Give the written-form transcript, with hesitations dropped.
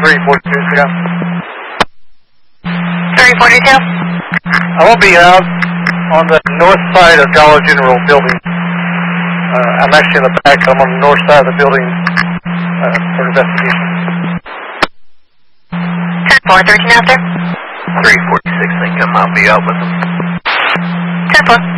342, yeah. 342? I will be out on the north side of Dollar General building. I'm actually in the back. I'm on the north side of the building for investigation. 10-4, 13 out there? 346, think I'll be out with them. 10-4.